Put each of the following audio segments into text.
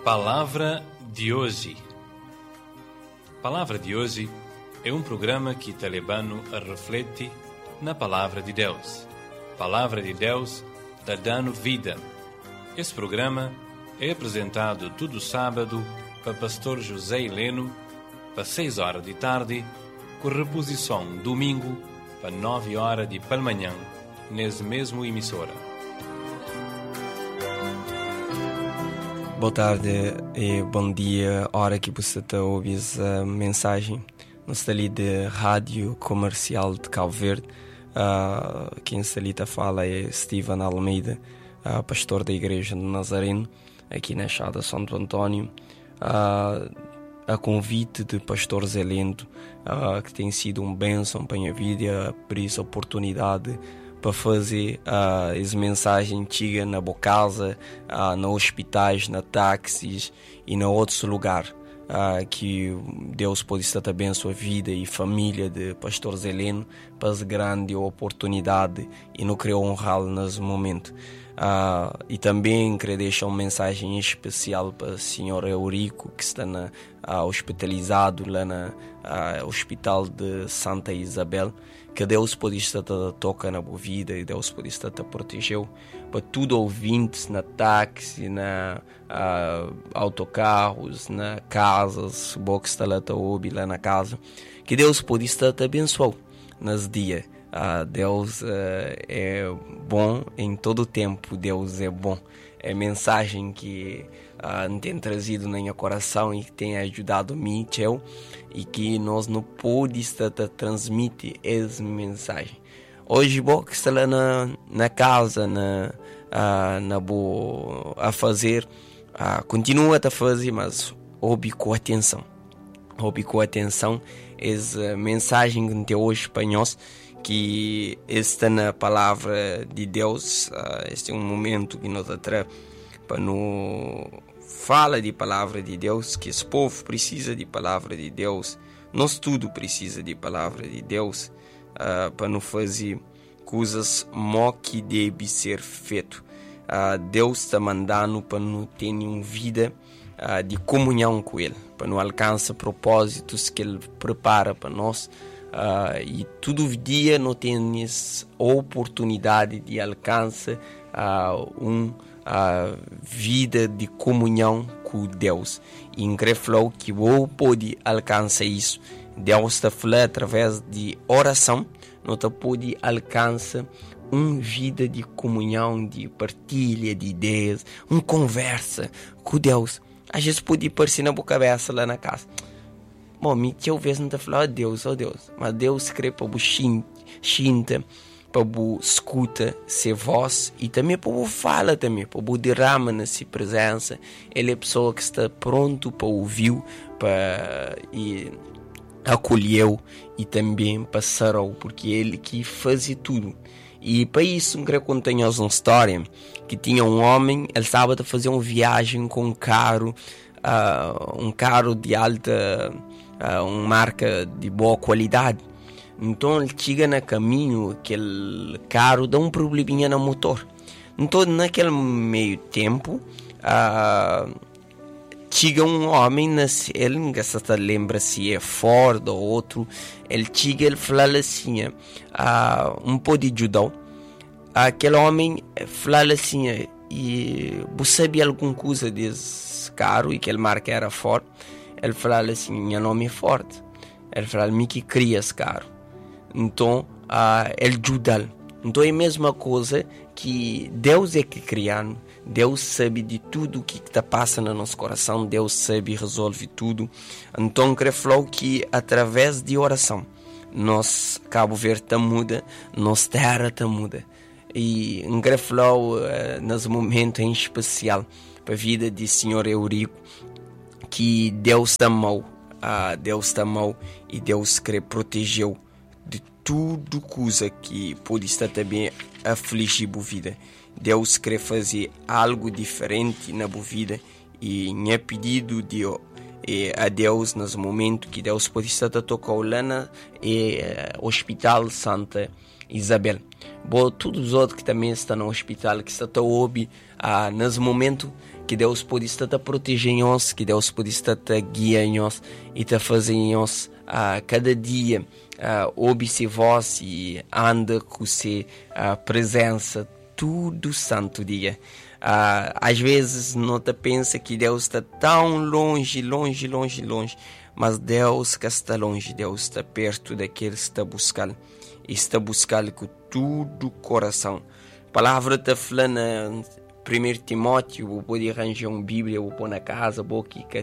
Palavra de hoje. Palavra de hoje é um programa que te leva a refletir na Palavra de Deus. Palavra de Deus está dando vida. Esse programa é apresentado todo sábado para pastor José Heleno, para 6 horas de tarde, com reposição domingo, para 9 horas de pela manhã, nesse mesmo emissora. Boa tarde e bom dia, hora que você está ouvindo essa mensagem. Nós estamos ali da Rádio Comercial de Cabo Verde. Quem está ali fala é Steven Almeida, pastor da Igreja de Nazareno, aqui na Chada Santo Antônio. A convite de pastor Zelento, que tem sido um bênção para a minha vida, por essa oportunidade para fazer essa mensagem antiga na boa casa, nos hospitais, na táxis e em outros lugares. Que Deus pode estar abençoando a vida e família de pastor Zeleno para essa grande oportunidade e não queria honrá-lo nesse momento. E também queria deixar uma mensagem especial para o senhor Eurico, que está hospitalizado lá no hospital de Santa Isabel. Que Deus pode estar a tocar na boa vida e Deus pode estar a proteger para tudo ouvintes na táxi, na autocarros, na casas, box está lá lá na casa. Que Deus pode estar a abençoar nos dias. Deus é bom em todo o tempo. Deus é bom. É mensagem que tem trazido no meu coração e que tem ajudado mim, teu, e que nós não podemos estar a transmitir essa mensagem. Hoje, que está lá na casa, a fazer, continua a fazer, mas ouve com atenção. Ouve com atenção essa mensagem que tem hoje para nós, que está na palavra de Deus. Este é um momento que nós atrás para nos fala de palavra de Deus, que esse povo precisa de palavra de Deus, nós tudo precisa de palavra de Deus, para não fazer coisas que devem ser feito. Deus está mandando para não ter uma vida de comunhão com Ele, para não alcançar propósitos que Ele prepara para nós. E todo dia nós temos a oportunidade de alcançar a vida de comunhão com Deus. E em falou que eu pode alcançar isso. Deus está falando através de oração, nós pode alcançar uma vida de comunhão, de partilha de ideias, uma conversa com Deus. Às vezes pode parecer na boca cabeça lá na casa. Bom, me tinha vez não está falando Deus, mas Deus crê para o xinta, para o escuta ser voz e também para o fala também, para o derrama na sua presença. Ele é a pessoa que está pronto para ouvir, para acolheu e também para sarou, porque ele que fazia tudo. E para isso, eu queria contar uma história que tinha um homem, ele estava a fazer uma viagem com um carro de alta, uma marca de boa qualidade. Então ele chega no caminho, aquele carro dá um probleminha no motor. Então naquele meio tempo chega um homem, ele não se lembra se é Ford ou outro. Ele chega, ele fala assim, um pouco de judão. Aquele homem fala assim, e você sabia alguma coisa desse carro? E aquele marca era Ford. Ele fala assim, meu nome é Ford. Ele fala, me que cria esse carro. Então, ele ajuda. Então é a mesma coisa que Deus é que criando. Deus sabe de tudo o que está passando no nosso coração. Deus sabe e resolve tudo. Então, ele falou que através de oração, nosso Cabo Verde está muda, nossa terra está muda. E ele falou nesse momento em especial para a vida de Senhor Eurico, que Deus te amou, e Deus quer protegeu de tudo coisa que pode estar também afligir a vida. Deus quer fazer algo diferente na boa vida e é pedido a Deus nesse momento que Deus pode estar a tocar lá no Hospital Santa Isabel. Bom, todos os outros que também estão no hospital, que estão a ouvir nesse momento, que Deus pode estar a proteger nós, que Deus pode estar a guiar nós e a fazer nós a cada dia observar e anda com a presença todo santo dia. Às vezes não te pensa que Deus está tão longe, mas Deus que está longe, Deus está perto daqueles que está buscando, e está buscando com todo o coração. A palavra está falando em 1 Timóteo, vou poder arranjar uma Bíblia, vou pôr na casa, vou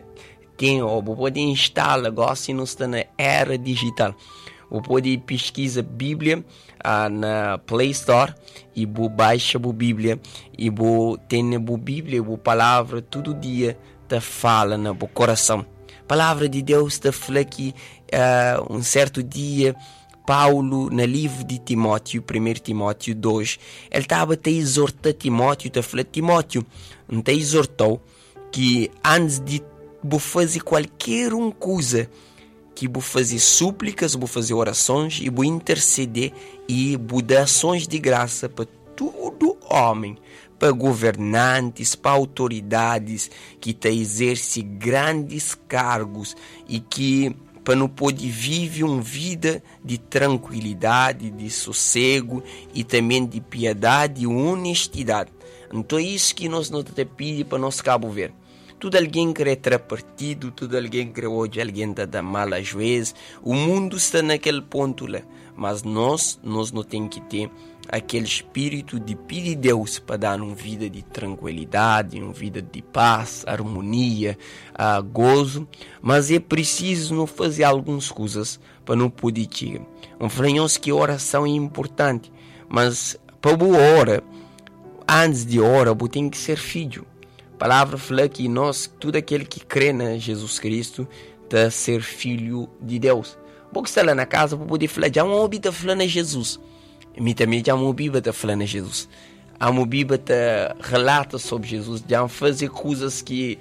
poder instalar, agora se não está na era digital. Vou poder pesquisar Bíblia na Play Store e vou baixar a Bíblia e vou ter a Bíblia, a palavra todo dia te fala no coração. A palavra de Deus te fala que um certo dia Paulo, no livro de Timóteo, 1 Timóteo 2, ele estava a exortar Timóteo, te falou: Timóteo, não te exortou que antes de fazer qualquer coisa, que vou fazer súplicas, vou fazer orações e vou interceder e vou dar ações de graça para todo homem, para governantes, para autoridades que exercem grandes cargos e que para não poder viver uma vida de tranquilidade, de sossego e também de piedade e honestidade. Então é isso que nós não te pedimos para nós Cabo Verde. Tudo alguém quer ter partido, tudo alguém quer hoje, alguém está mal às vezes. O mundo está naquele ponto lá. Mas nós não temos que ter aquele espírito de pedir a Deus para dar uma vida de tranquilidade, uma vida de paz, harmonia, gozo. Mas é preciso não fazer algumas coisas para não poder chegar. Falamos que a oração é importante, mas para boa hora, antes de orar, você tem que ser filho. A palavra fala que nós, todo aquele que crê em Jesus Cristo, está a ser filho de Deus. Porque está lá na casa para poder falar, já uma Bíblia está falando em Jesus. E também já uma Bíblia está falando em Jesus. A uma Bíblia relata sobre Jesus, já fazer coisas que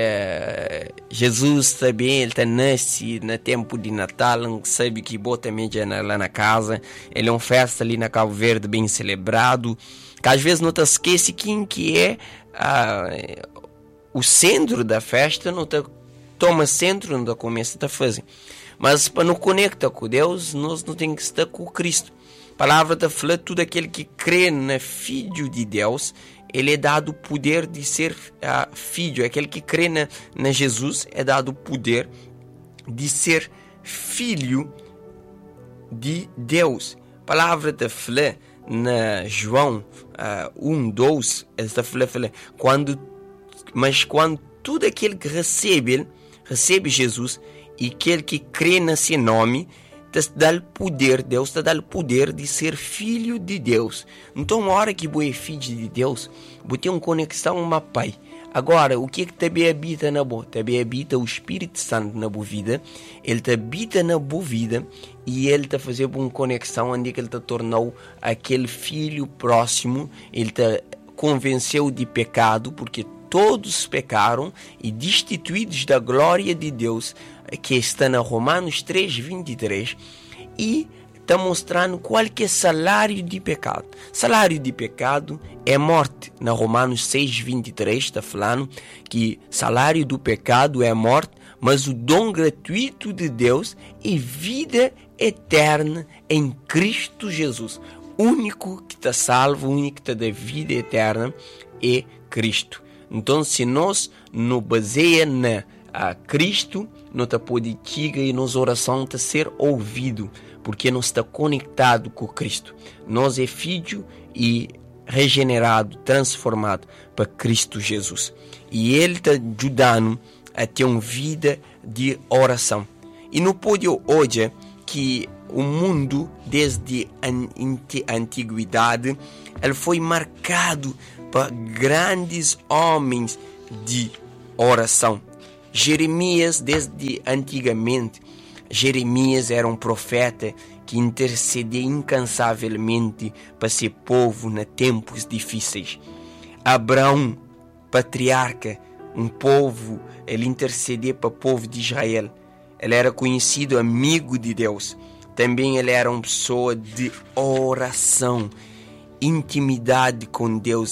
Jesus também, ele nasce no tempo de Natal, sabe que boa também já lá na casa. Ele é uma festa ali na Cabo Verde bem celebrado, que às vezes não te esquece quem que é o centro da festa, não te toma centro, não te começa a fazer. Mas para nos conectar com Deus, nós não temos que estar com Cristo. A palavra está falando, todo aquele que crê no Filho de Deus, ele é dado o poder de ser filho. Aquele que crê na Jesus é dado o poder de ser filho de Deus. A palavra está falando na João 1:12, ele está falando, quando todo aquele que recebe Jesus e aquele que crê no seu nome, Deus te dá o poder de ser filho de Deus. Então, na hora que você é filho de Deus, você tem uma conexão com o Pai. Agora, o que também habita na boa? Também habita o Espírito Santo na boa vida. Ele te habita na boa vida e ele te faz uma conexão onde ele te tornou aquele filho próximo. Ele te convenceu de pecado, porque todos pecaram e destituídos da glória de Deus, que está na Romanos 3:23, e está mostrando qual que é o salário de pecado. Salário de pecado é morte. Na Romanos 6:23 está falando que salário do pecado é morte, mas o dom gratuito de Deus é vida eterna em Cristo Jesus. O único que está salvo, o único que está da vida eterna é Cristo. Então, se nós nos baseamos na Cristo, não está pode chegar e nossa oração está ser ouvido, porque nós está conectado com Cristo. Nós é filho e regenerado, transformado para Cristo Jesus. E Ele está ajudando a ter uma vida de oração. E não pode hoje que o mundo, desde a antiguidade, ele foi marcado para grandes homens de oração. Jeremias, desde antigamente, Jeremias era um profeta que intercedia incansavelmente para seu povo em tempos difíceis. Abraão, patriarca, um povo, ele intercedia para o povo de Israel. Ele era conhecido amigo de Deus. Também ele era uma pessoa de oração, intimidade com Deus.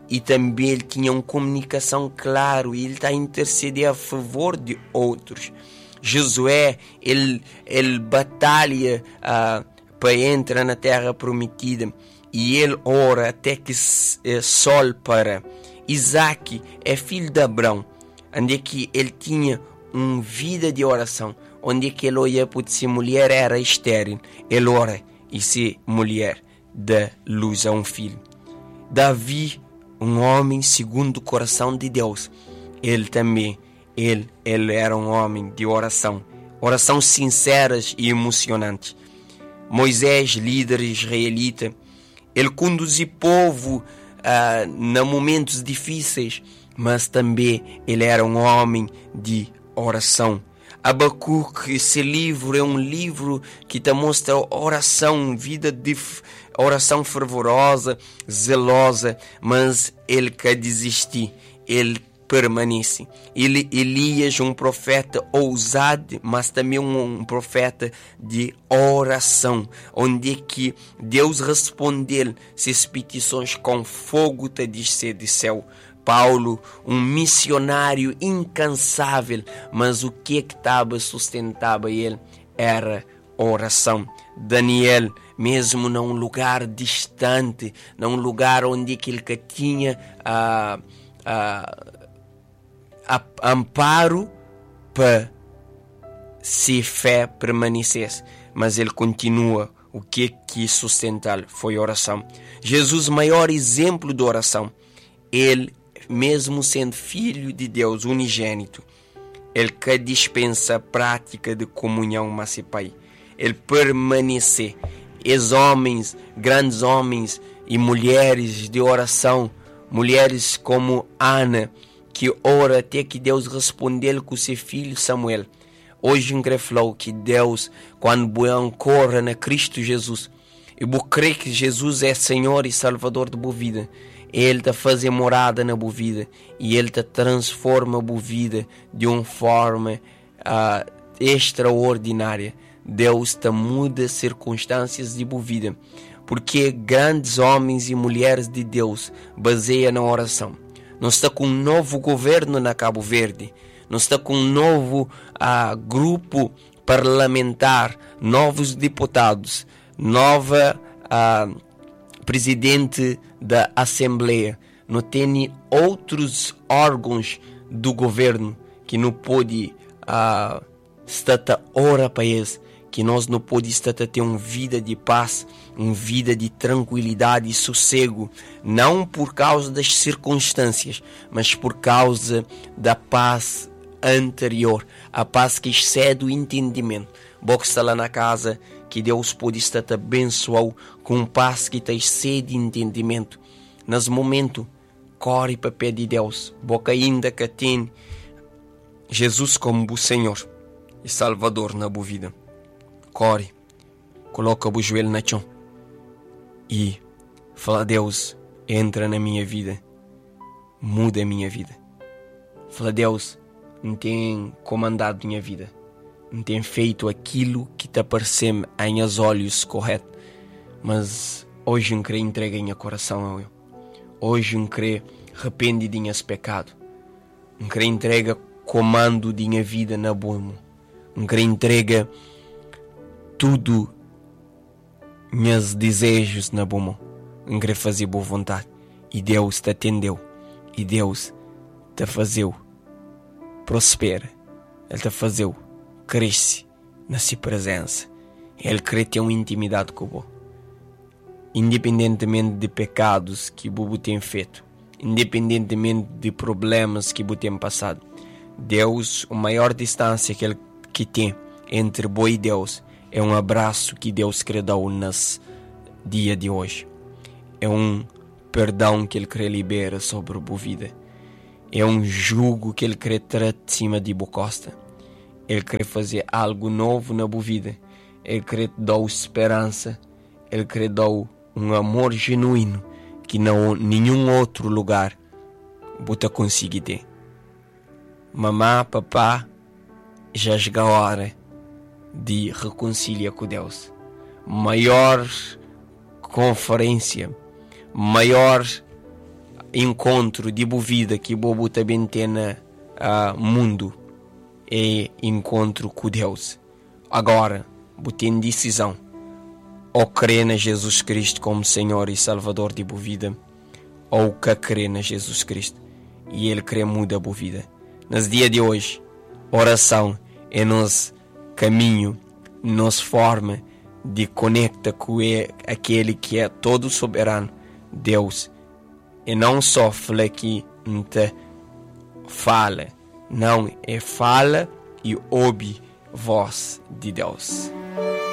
e também ele tinha uma comunicação clara, e ele está a interceder a favor de outros. Josué, ele batalha para entrar na terra prometida, e ele ora até que sol para. Isaac é filho de Abraão, onde é que ele tinha uma vida de oração, onde é que ele olha para se mulher era estéril, ele ora e se mulher dá luz a um filho. Davi, um homem segundo o coração de Deus, ele também, ele era um homem de oração sinceras e emocionantes. Moisés, líder israelita, ele conduzia o povo em momentos difíceis, mas também ele era um homem de oração. Abacuque, esse livro é um livro que te mostra oração, vida de oração fervorosa, zelosa, mas ele quer desistir, ele permanece. Elias, um profeta ousado, mas também um profeta de oração, onde é que Deus respondeu suas petições com fogo te descer do céu. Paulo, um missionário incansável, mas o que estava sustentava ele era oração. Daniel, mesmo num lugar distante, num lugar onde ele tinha amparo para se fé permanecesse, mas ele continua. O que sustentá-lo foi oração. Jesus, maior exemplo de oração, ele, mesmo sendo filho de Deus unigênito, ele que dispensa a prática de comunhão com seu Pai, ele permanece. Os homens, grandes homens e mulheres de oração, mulheres como Ana, que ora até que Deus respondeu com seu filho Samuel. Hoje eu creio que Deus, quando você corre na Cristo Jesus, e você crê que Jesus é Senhor e Salvador de sua vida, Ele te faz morada na sua vida, e Ele te transforma a sua vida de uma forma extraordinária. Deus te muda as circunstâncias de sua vida, porque grandes homens e mulheres de Deus baseiam na oração. Nós estamos com um novo governo na Cabo Verde. Nós estamos com um novo grupo parlamentar, novos deputados, nova presidente da Assembleia. Não tem outros órgãos do governo que não pode estar a orar para eles, que nós não podemos estar a ter uma vida de paz, uma vida de tranquilidade e sossego, não por causa das circunstâncias, mas por causa da paz anterior, a paz que excede o entendimento. Você está lá na casa, que Deus pode estar te abençoar com paz que te excede entendimento. Nesse momento, corre para o pé de Deus, você ainda que tem Jesus como o Senhor e Salvador na sua vida. Corre, coloca o joelho no chão e fala: Deus, entra na minha vida, muda a minha vida. Fala: Deus, não tem comandado minha vida, não tem feito aquilo que te apareceu em os olhos correto, mas hoje eu creio entrega em coração a eu. Hoje eu creio arrepende de meus pecados, eu creio entrega comando de minha vida na boa mão, eu creio entrega tudo meus desejos na boa mão, eu creio fazer boa vontade, e Deus te atendeu, e Deus te fazeu prospera, Ele te fazeu cresce na sua presença. Ele quer ter uma intimidade com você, independentemente de pecados que você tem feito, independentemente de problemas que você tem passado. Deus, a maior distância que Ele tem entre você e Deus é um abraço que Deus quer dar nesse dia de hoje. É um perdão que Ele quer liberar sobre a sua vida. É um jugo que Ele quer tirar de cima de sua costa. Ele quer fazer algo novo na sua vida. Ele quer te dar esperança. Ele quer dar um amor genuíno que não nenhum outro lugar você consegue ter. Mamá, papá, já chegou a hora de reconciliar com Deus. Maior conferência, maior encontro de boa vida que bobo também tem no mundo é encontro com Deus. Agora, você tem decisão. Ou crer na Jesus Cristo como Senhor e Salvador de boa vida, ou que crer na Jesus Cristo e Ele quer mudar a boa vida. Nos dias de hoje, oração é nosso caminho, nossa forma de conectar com aquele que é todo soberano, Deus. E não só fala que não te fala, não, é fala e ouve voz de Deus.